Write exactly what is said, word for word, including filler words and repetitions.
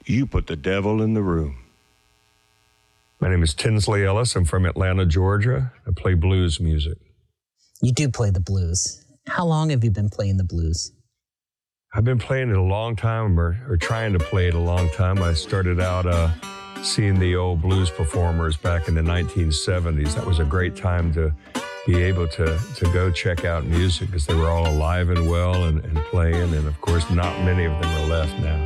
You put the devil in the room. My name is Tinsley Ellis. I'm from Atlanta, Georgia. I play blues music. You do play the blues. How long have you been playing the blues? I've been playing it a long time, or, or trying to play it a long time. I started out uh, seeing the old blues performers back in the nineteen seventies. That was a great time to be able to, to go check out music because they were all alive and well and, and playing. And of course, not many of them are left now.